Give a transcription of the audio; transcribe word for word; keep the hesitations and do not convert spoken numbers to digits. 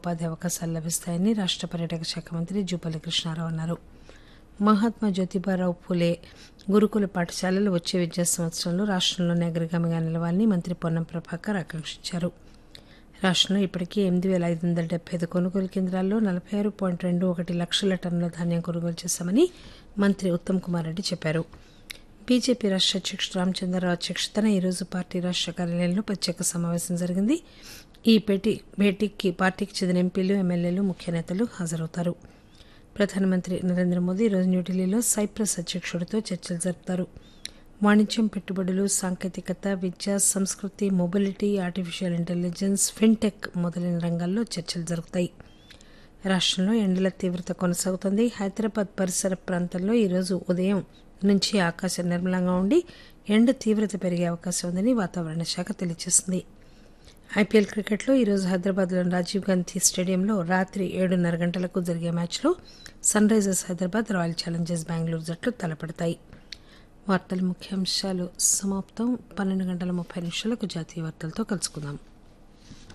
ఉపాధి అవకాశాలు లభిస్తాయని రాష్ట పర్యాటక శాఖ మంత్రి జూపల్లి కృష్ణారావు అన్నారు. మహాత్మా జ్యోతిబారావు పూలే గురుకుల పాఠశాలలు వచ్చే విద్యా సంవత్సరంలో రాష్టంలోనే అగ్రగామిగా నిలవాలని మంత్రి పొన్నం ప్రభాకర్ ఆకాంక్షించారు. రాష్టంలో ఇప్పటికీ ఎనిమిది వేల ఐదు వందల డెబ్బై ఐదు కొనుగోలు కేంద్రాల్లో నలభై ఆరు పాయింట్ రెండు ఒకటి లక్షల టన్నుల ధాన్యం కొనుగోలు చేశామని మంత్రి ఉత్తమ్ కుమార్ రెడ్డి చెప్పారు. బీజేపీ రాష్ట అధ్యక్షుడు రామచంద్రరావు అధ్యక్షతన ఈరోజు పార్టీ రాష్ట కార్యాలయంలో ప్రత్యేక సమావేశం జరిగింది. ఈ భేటీ భేటీకి పార్టీకి చెందిన ఎంపీలు, ఎమ్మెల్యేలు, ముఖ్య నేతలు హాజరవుతారు. ప్రధానమంత్రి నరేంద్ర మోదీ ఈరోజు న్యూఢిల్లీలో సైప్రస్ అధ్యక్షుడితో చర్చలు జరుపుతారు. వాణిజ్యం, పెట్టుబడులు, సాంకేతికత, విద్య, సంస్కృతి, మొబిలిటీ, ఆర్టిఫిషియల్ ఇంటెలిజెన్స్, ఫిన్టెక్ మొదలైన రంగాల్లో చర్చలు జరుగుతాయి. రాష్టంలో ఎండల తీవ్రత కొనసాగుతోంది. హైదరాబాద్ పరిసర ప్రాంతాల్లో ఈరోజు ఉదయం నుంచి ఆకాశం నిర్మలంగా ఉండి ఎండ తీవ్రత పెరిగే అవకాశం ఉందని వాతావరణ శాఖ తెలియజేసింది. ఐపీఎల్ క్రికెట్లో ఈరోజు హైదరాబాద్లోని రాజీవ్ గాంధీ స్టేడియంలో రాత్రి ఏడున్నర గంటలకు జరిగే మ్యాచ్లో sun Risers Hyderabad, royal Challengers Bengaluru జట్లు తలపడతాయి. వార్తల ముఖ్యాంశాలు సమాప్తం. పన్నెండు గంటల ముప్పై నిమిషాలకు జాతీయ వార్తలతో కలుసుకుందాం.